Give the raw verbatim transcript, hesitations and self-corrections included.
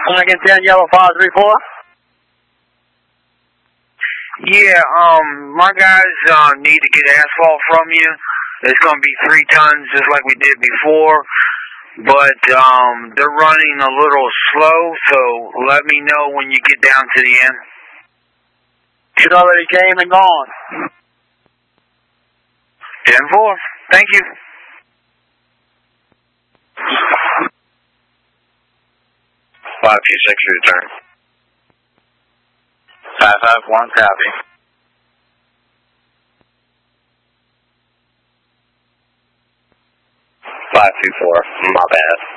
Lincoln ten, Yellow five three four. Yeah, um, my guys uh, need to get asphalt from you. It's going to be three tons just like we did before. But um, they're running a little slow, so let me know when you get down to the end. It already came and gone. ten four. Thank you. five two six, return. five five one, copy. five two four, my bad.